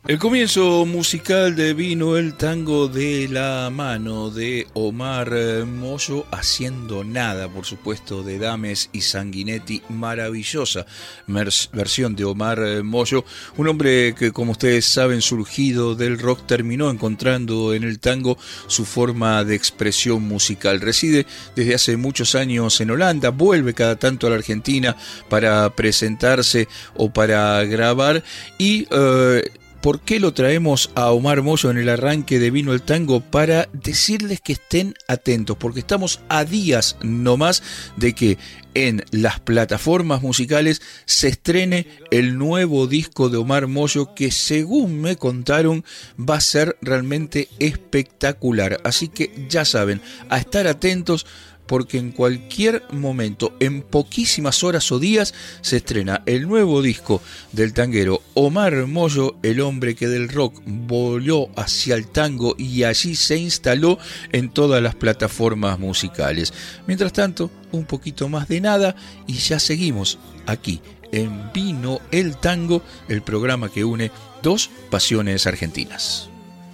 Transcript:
El comienzo musical de Vino el Tango de la mano de Omar Mollo, haciendo nada, por supuesto, de Dames y Sanguinetti, maravillosa versión de Omar Mollo, un hombre que, como ustedes saben, surgido del rock, terminó encontrando en el tango su forma de expresión musical. Reside desde hace muchos años en Holanda, vuelve cada tanto a la Argentina para presentarse o para grabar y ¿por qué lo traemos a Omar Mollo en el arranque de Vino el Tango? Para decirles que estén atentos, porque estamos a días nomás de que en las plataformas musicales se estrene el nuevo disco de Omar Mollo, que según me contaron va a ser realmente espectacular. Así que ya saben, a estar atentos, porque en cualquier momento, en poquísimas horas o días, se estrena el nuevo disco del tanguero Omar Mollo, el hombre que del rock voló hacia el tango y allí se instaló en todas las plataformas musicales. Mientras tanto, un poquito más de nada y ya seguimos aquí en Vino el Tango, el programa que une dos pasiones argentinas.